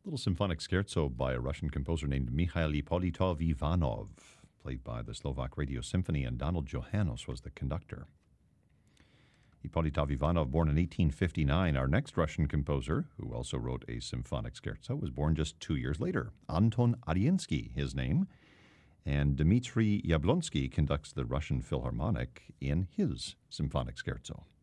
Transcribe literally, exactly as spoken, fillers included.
Little symphonic scherzo by a Russian composer named Mikhail Ippolitov Ivanov, played by the Slovak Radio Symphony, and Donald Johannes was the conductor. Ippolitov Ivanov, born in eighteen fifty-nine. Our next Russian composer, who also wrote a symphonic scherzo, was born just two years later. Anton Ariensky, his name. And Dmitry Yablonsky conducts the Russian Philharmonic in his symphonic scherzo.